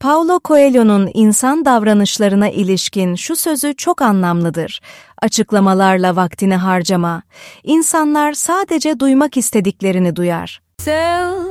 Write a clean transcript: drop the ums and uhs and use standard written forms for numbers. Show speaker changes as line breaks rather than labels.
Paulo Coelho'nun insan davranışlarına ilişkin şu sözü çok anlamlıdır. Açıklamalarla vaktini harcama. İnsanlar sadece duymak istediklerini duyar.